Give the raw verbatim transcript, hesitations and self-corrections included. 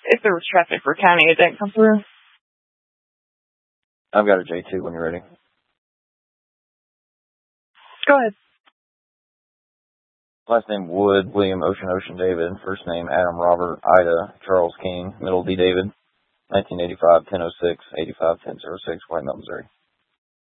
if there was traffic for county, it didn't come through. I've got a J two when you're ready. Go ahead. Last name Wood, William Ocean Ocean David. First name Adam Robert Ida Charles King. Middle D David. nineteen eighty-five, ten oh six, eighty-five, ten oh six, White Mountain, Missouri.